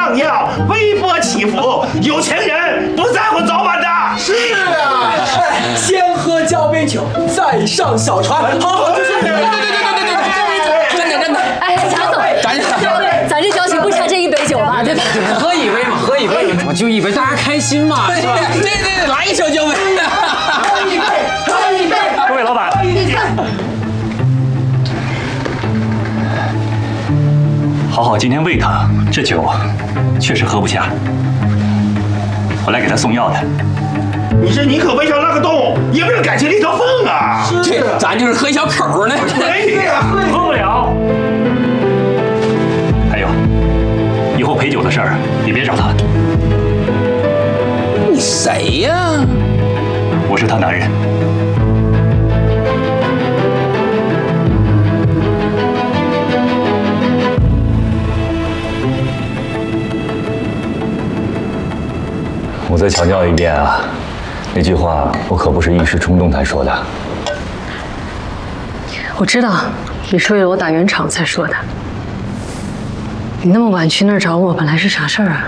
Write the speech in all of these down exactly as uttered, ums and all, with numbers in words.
荡漾，微波起伏。有钱人不在乎早晚的。 是啊，先喝交杯酒，再上小船。好好，对对对对对对对，真的真的。 哎，贾总，咱咱这交情不差这一杯酒吧，对吧？ 喝一杯嘛，喝一杯，我就一杯，大家开心嘛，是吧？对对对，来一小交杯。喝一杯，喝一杯。 各位老板。好好，今天胃疼，这酒确实喝不下。我来给他送药的。 你这宁可胃上拉个洞，也不是感情里头缝啊！ 这咱就是喝一小口呢。 可以呀， 喝不了。还有，以后陪酒的事儿你别找他。 你谁呀？ 我是他男人。 我再强调一遍啊，那句话我可不是一时冲动才说的。 我知道你是为了我打圆场才说的。你那么晚去那儿找我，本来是啥事儿啊？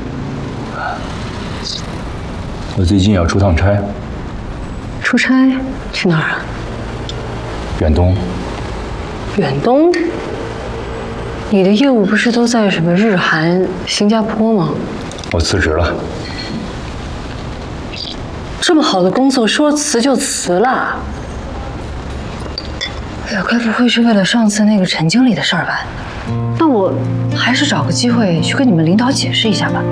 我最近要出趟差。 出差去哪儿啊？ 远东。 远东？你的业务不是都在什么日韩、新加坡吗？ 我辞职了。 这么好的工作，说辞就辞了？哎呀，该不会是为了上次那个陈经理的事儿吧？那我还是找个机会去跟你们领导解释一下吧。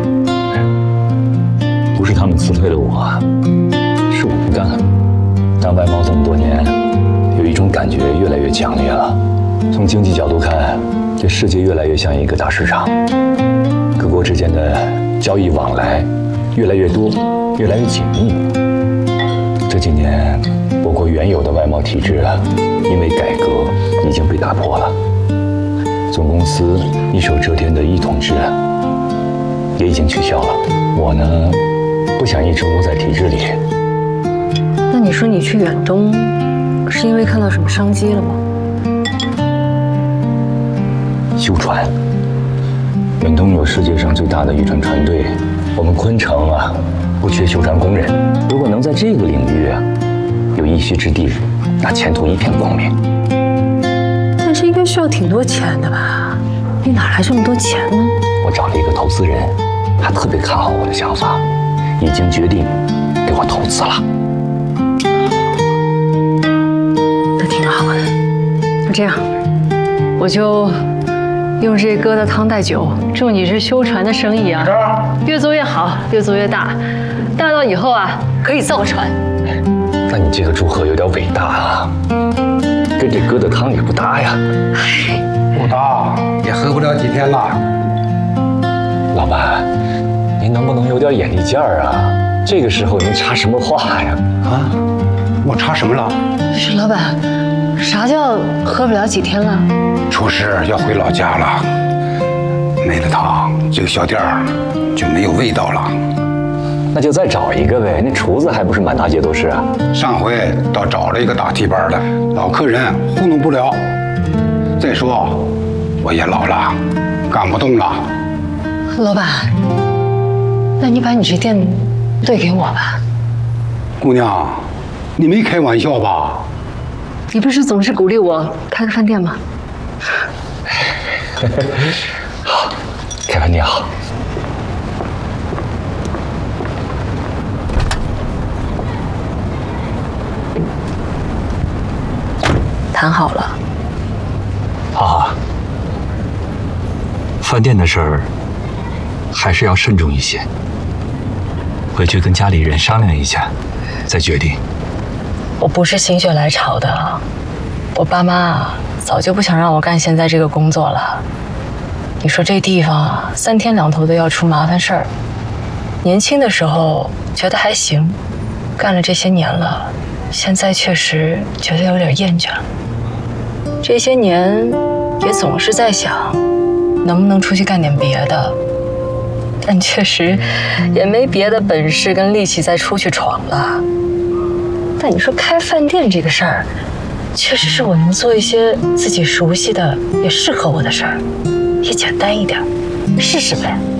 不是他们辞退了我，是我不干。当外贸这么多年，有一种感觉越来越强烈了。从经济角度看，这世界越来越像一个大市场，各国之间的交易往来越来越多，越来越紧密。这几年，我国原有的外贸体制因为改革已经被打破了，总公司一手遮天的一统制也已经取消了。我呢，不想一直窝在体制里。 那你说你去远东，是因为看到什么商机了吗？ 修船，远东有世界上最大的渔船船队，我们昆城啊，不缺修船工人。如果能在这个领域啊有一席之地，那前途一片光明。 但是应该需要挺多钱的吧？你哪来这么多钱呢？ 我找了一个投资人，他特别看好我的想法，已经决定给我投资了。 那挺好的。那这样，我就用这疙瘩汤代酒，祝你这修船的生意啊，越做越好，越做越大，大到以后啊可以造船。 那你这个祝贺有点伟大啊，跟这疙瘩汤也不搭呀。 不搭，也喝不了几天了。 老板，您能不能有点眼力劲儿啊？这个时候您插什么话呀？ 啊，我插什么了？ 不是老板，啥叫喝不了几天了？ 厨师要回老家了，没了他，这个小店儿就没有味道了。 那就再找一个呗，那厨子还不是满大街都是啊？ 上回倒找了一个打替班的，老客人糊弄不了。再说，我也老了，干不动了。 老板，那你把你这店对给我吧。 姑娘，你没开玩笑吧？ 你不是总是鼓励我开个饭店吗？ 好，开饭店好。 谈好了。 好好。 饭店的事儿还是要慎重一些，回去跟家里人商量一下，再决定。 我不是心血来潮的，我爸妈早就不想让我干现在这个工作了。你说这地方三天两头的要出麻烦事儿，年轻的时候觉得还行，干了这些年了，现在确实觉得有点厌倦了。这些年也总是在想，能不能出去干点别的，但确实也没别的本事跟力气再出去闯了。但你说开饭店这个事儿，确实是我能做一些自己熟悉的、也适合我的事儿，也简单一点，试试呗。